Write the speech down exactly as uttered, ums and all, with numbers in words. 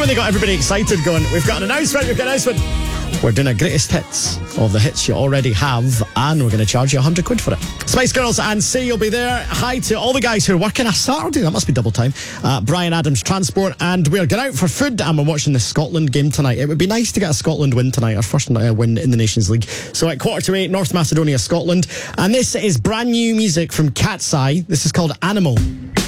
when they got everybody excited going, we've got an announcement, we've got an announcement. We're doing a greatest hits of the hits you already have, and we're going to charge you one hundred quid for it. Spice Girls and Say You'll Be There. Hi to all the guys who are working a Saturday. That must be double time. Uh, Brian Adams Transport, and we're going out for food, and we're watching the Scotland game tonight. It would be nice to get a Scotland win tonight, our first uh, win in the Nations League. So at quarter to eight, North Macedonia, Scotland. And this is brand new music from Cat's Eye. This is called Animal.